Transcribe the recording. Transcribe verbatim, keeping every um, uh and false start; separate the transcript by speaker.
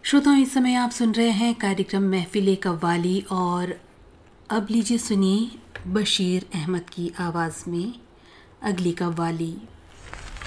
Speaker 1: श्रोताओं, इस समय आप सुन रहे हैं कार्यक्रम महफिले कव्वाली और अब लीजिए सुनिए बशीर अहमद की आवाज़ में अगली कव्वाली।